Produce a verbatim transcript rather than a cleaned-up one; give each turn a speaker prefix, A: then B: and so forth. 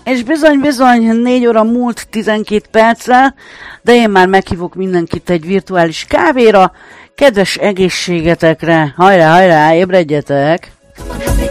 A: És bizony, bizony, négy óra múlt tizenkét perccel, de én már meghívok mindenkit egy virtuális kávéra. Kedves egészségetekre, hajrá, hajrá, ébredjetek!